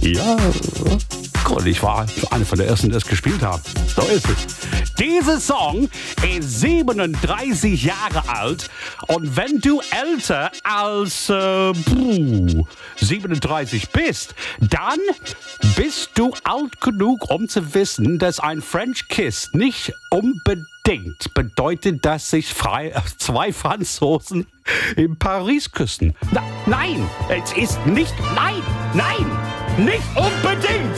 Ja, cool, ich war einer von der ersten, der es gespielt hat. So ist es. Dieser Song ist 37 Jahre alt und wenn du älter als 37 bist, dann bist du alt genug, um zu wissen, dass ein French Kiss nicht unbedingt bedeutet, dass sich zwei Franzosen in Paris küssen. Nein, es ist nicht, nein, nicht unbedingt.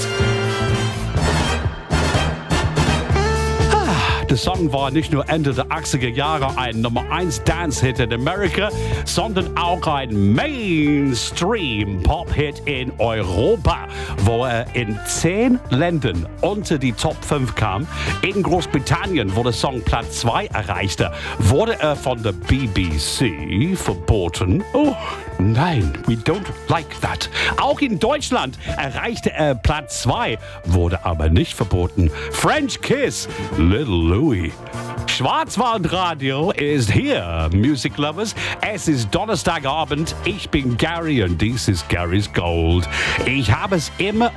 Der Song war nicht nur Ende der 80er Jahre ein Nummer 1 Dance-Hit in Amerika, sondern auch ein Mainstream-Pop-Hit in Europa, wo er in 10 Ländern unter die Top 5 kam. In Großbritannien, wo der Song Platz 2 erreichte, wurde er von der BBC verboten. Oh, nein, we don't like that. Auch in Deutschland erreichte er Platz 2, wurde aber nicht verboten. French Kiss, Little Louis. Schwarzwaldradio ist hier, Music Lovers. Es ist Donnerstagabend. Ich bin Gary und dies ist Garys Gold. Ich habe es immer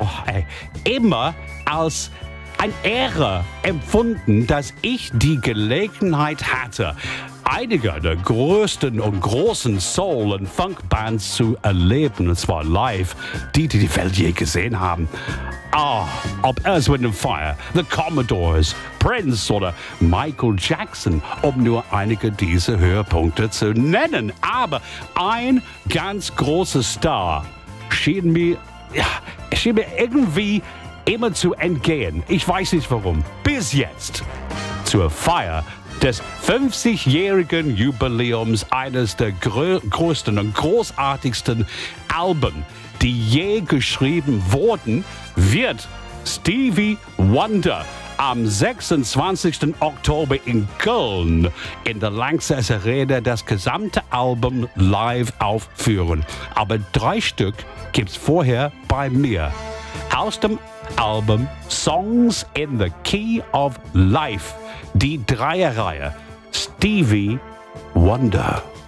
als eine Ehre empfunden, dass ich die Gelegenheit hatte, einige der größten und großen Soul- und Funk-Bands zu erleben, und zwar live, die Welt je gesehen haben. Ob Earth, Wind & Fire, The Commodores, Prince oder Michael Jackson, um nur einige dieser Höhepunkte zu nennen. Aber ein ganz großer Star schien mir irgendwie immer zu entgehen. Ich weiß nicht warum. Bis jetzt. Zur Feier des 50-jährigen Jubiläums eines der größten und großartigsten Alben, die je geschrieben wurden, wird Stevie Wonder am 26. Oktober in Köln in der Lanxess Arena das gesamte Album live aufführen. Aber 3 Stück gibt's vorher bei mir. Aus dem Album Songs in the Key of Life, die Dreierreihe Stevie Wonder.